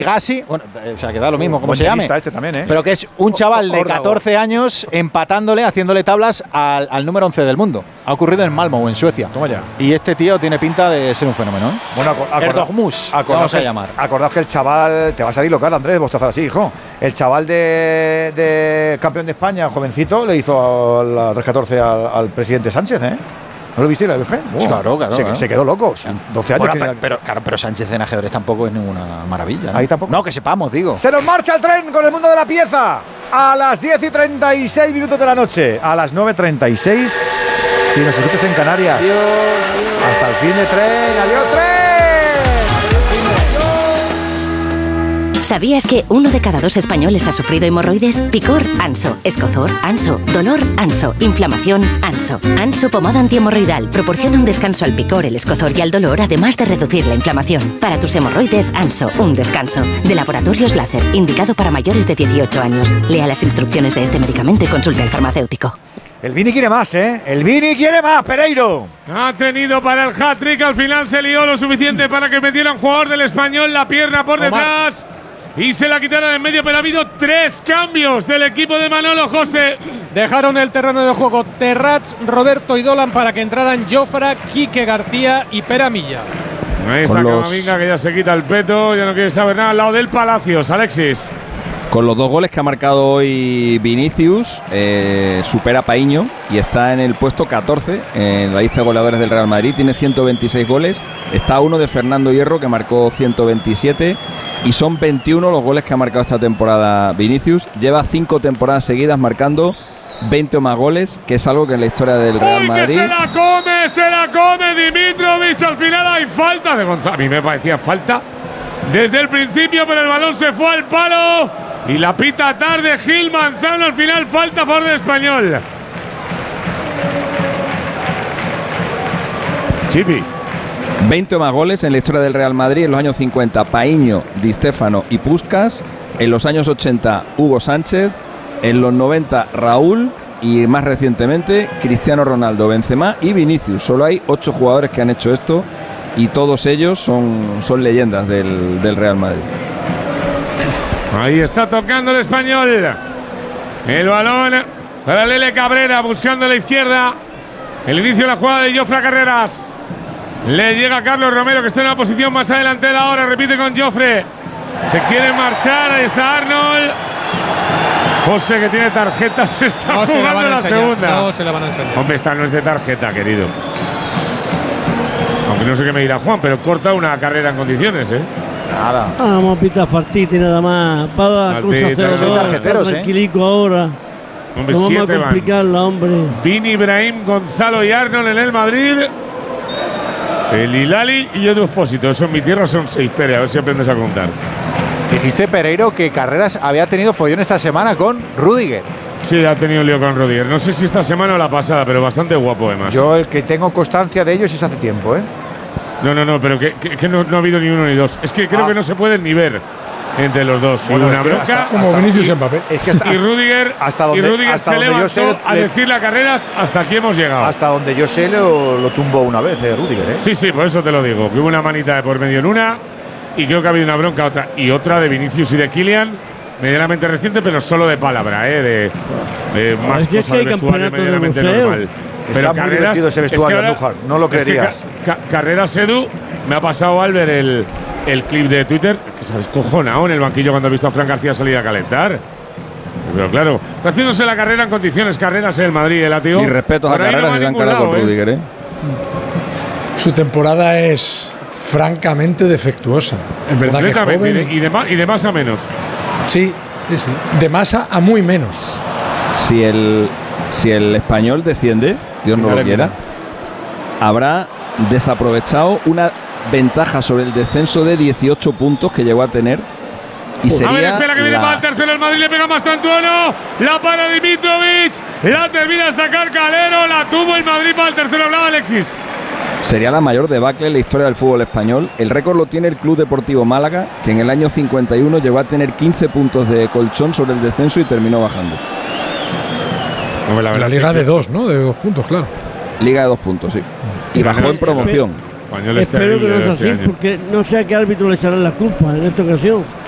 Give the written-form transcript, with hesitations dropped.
Gassi, bueno, o sea, que da lo mismo como Buen se llame, tenista este también, ¿eh? pero que es un chaval de 14 años empatándole, haciéndole tablas al número 11 del mundo. Ha ocurrido en Malmö, en Suecia. Toma ya. Y este tío tiene pinta de ser un fenómeno, ¿eh? Bueno, Erdogmus, vamos a llamar. Acordaos que el chaval, te vas a dislocar, Andrés, vos te haces así, hijo. El chaval de campeón de España, jovencito, le hizo a la 3-14 al presidente Sánchez, ¿eh? ¿No lo viste la Virgen? Claro. Se quedó loco. 12 años. Bueno, pero Sánchez en ajedrez tampoco es ninguna maravilla, ¿no? Ahí tampoco. No, que sepamos, digo. Se nos marcha el tren con el mundo de la pieza. A las 10:36 de la noche. A las 9:36. Si nos escuchas en Canarias. Adiós. Hasta el fin de tren. ¡Adiós, tren! ¿Sabías que 1 de cada 2 españoles ha sufrido hemorroides? Picor, Anso. Escozor, Anso. Dolor, Anso. Inflamación, Anso. Anso pomada antihemorroidal proporciona un descanso al picor, el escozor y al dolor, además de reducir la inflamación. Para tus hemorroides, Anso, un descanso. De Laboratorios Láser, indicado para mayores de 18 años. Lea las instrucciones de este medicamento y consulte al farmacéutico. El Vini quiere más, ¿eh? El Vini quiere más, Pereiro. Ha tenido para el hat-trick, al final se lió lo suficiente para que metiera un jugador del Español la pierna por detrás. Y se la quitaron en medio, pero ha habido 3 cambios del equipo de Manolo José. Dejaron el terreno de juego Terrats, Roberto y Dolan para que entraran Jofra, Quique García y Pera Milla. Ahí está Camavinga, que ya se quita el peto, ya no quiere saber nada al lado del Palacios. Alexis. Con los 2 goles que ha marcado hoy Vinicius, supera a Paíño y está en el puesto 14 en la lista de goleadores del Real Madrid. Tiene 126 goles. Está a 1 de Fernando Hierro, que marcó 127. Y son 21 los goles que ha marcado esta temporada Vinicius. Lleva 5 temporadas seguidas marcando 20 o más goles, que es algo que en la historia del Real Madrid… ¡Que se la come Dimitrovic! Al final hay falta de Gonzalo. A mí me parecía falta desde el principio, pero el balón se fue al palo. Y la pita tarde Gil Manzano. Al final falta a favor del Español. Chipi. 20 o más goles en la historia del Real Madrid. En los años 50, Paíño, Di Stéfano y Puskás. En los años 80, Hugo Sánchez. En los 90, Raúl. Y más recientemente, Cristiano Ronaldo, Benzema y Vinicius. Solo hay 8 jugadores que han hecho esto. Y todos ellos son leyendas del Real Madrid. Ahí está tocando el Español. El balón para Lele Cabrera, buscando a la izquierda. El inicio de la jugada de Jofre Carreras. Le llega Carlos Romero, que está en una posición más adelante de la hora. Repite con Jofre. Se quiere marchar. Ahí está Arnold. José, que tiene tarjeta, se está jugando la segunda. No se la van a enseñar. Hombre, esta no es de tarjeta, querido. Aunque no sé qué me dirá Juan, pero corta una carrera en condiciones, ¿eh? Nada. Vamos a pitar Fartiti nada más. Para la cosa 0-2. Tranquilico ahora. Hombre, no vamos 7 a complicarla, hombre. Vini, Ibrahim, Gonzalo y Arnold en el Madrid. El Hilali y yo de Expósito. Eso en mi tierra son 6. Pere, a ver si aprendes a contar. Dijiste, Pereiro, que Carreras había tenido follón esta semana con Rüdiger. Sí, ha tenido lío con Rüdiger. No sé si esta semana o la pasada, pero bastante guapo además. Yo el que tengo constancia de ellos es hace tiempo, ¿eh? No, pero que no ha habido ni uno ni dos. Es que creo que no se pueden ni ver entre los dos. Bueno, una bronca. Como Vinicius en papel. Es que Y Rüdiger se levantó a decirle a Carreras, hasta aquí hemos llegado. Hasta donde yo sé lo tumbó una vez, Rüdiger, ¿eh? Sí, por eso te lo digo. Que hubo una manita de por medio en una y creo que ha habido una bronca otra. Y otra de Vinicius y de Kylian, medianamente reciente, pero solo de palabra, de más cosas del vestuario medianamente normal. Pero está muy divertido ese vestuario, Andújar, no lo creerías. Carreras, Edu, me ha pasado al ver el clip de Twitter, que se ha descojonado en el banquillo cuando ha visto a Fran García salir a calentar. Pero claro, está haciéndose la carrera en condiciones. Carreras en el Madrid, el látigo. Y respetos a Carreras, que se han cargado con Rüdiger, ¿eh? Su temporada es francamente defectuosa. Es verdad que joven. Y de más a menos. Sí. De más a muy menos. Si el Español desciende, Dios no lo quiera, habrá desaprovechado una ventaja sobre el descenso de 18 puntos que llegó a tener. Y sería a ver, espera que viene para el tercero. El Madrid le pega más Tantuano. La para Dimitrovic. La termina a sacar Calero. La tuvo el Madrid para el tercero. Hablaba Alexis. Sería la mayor debacle en la historia del fútbol español. El récord lo tiene el Club Deportivo Málaga, que en el año 51 llegó a tener 15 puntos de colchón sobre el descenso y terminó bajando. La liga de 2, ¿no? De 2 puntos, claro. Liga de 2 puntos, sí. Y bajó en promoción. Espero que no sea así, porque no sé a qué árbitro le echarán la culpa en esta ocasión.